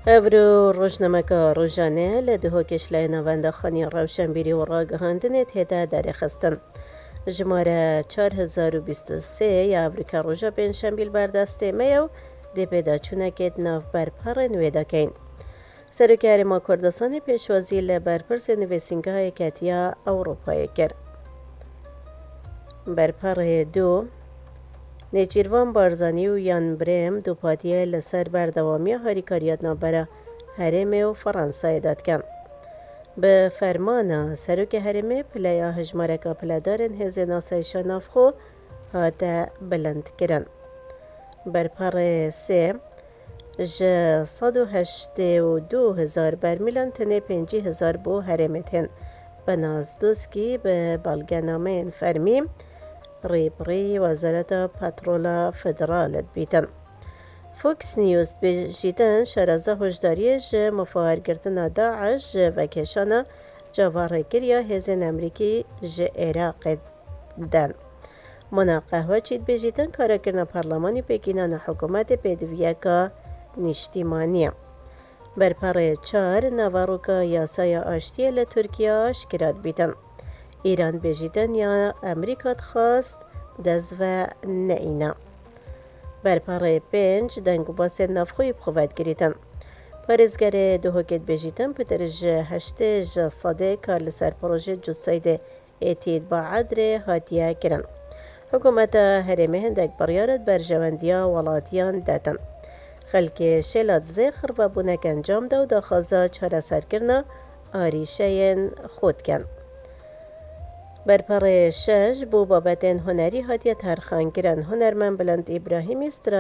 ابرو روزنامه‌ها روزانه لدهو کشلای نوانده خانی روشنبیری و راگهاندنت هده در خستن. جماره 4023 یا امریکا روژا پنجشنبیل بردسته میو دی پیدا چونکت ناف برپر نویده کین. سرکاری ما کردستان پیشوازی لبرپرس نویسنگاه کتیا اروپای کرد. برپر دو نیچیروان بارزانی و یان بریم دو پاتیه لسر بردوامی هاریکاریات نابرا هرم و فرانسه داد کن. به فرمان سروک هرمه پلیا هجمارکا پلدارن هزه ناسایشا نافخو هاته بلند کرن. برپر سه 182,000 برمیلان تنه 50,000 بو هرمتن بنازدوسکی به بلگنامه فرمی ریبری وزارت پترول فدرالت بیتن. فوکس نیوز بجیدن شرازه هشداری مفاهر گردن داعش و کشان جواره گریا هزین امریکی عراق دن. مناقه چید بجیدن کارگرن پارلمانی بگینان حکومت بدویکا نشتیمانیه. برپر 4 نواروکا یاسای آشتیه لترکیه اشکرات بیتن. ایران بجیدن یا امریکا خواست دزو نینا. برپر 5 دنگو باس نفخوی بخواد گریتن. پارزگر دو هکت بجیدن پترج 8 صده کار لسر پروژه جساید ایتید با عدر هاتیه کرن. حکومت هرمه هندک بریارت بر جواندیا ولاتیان داتن. خلک شلات زخر و بونک انجام دو داخازا چاره سر کرنا آریشین خود کن. برپر 6 بو بابتن هنری هاتیه ترخان کرن هنرمن بلند ابراهیمی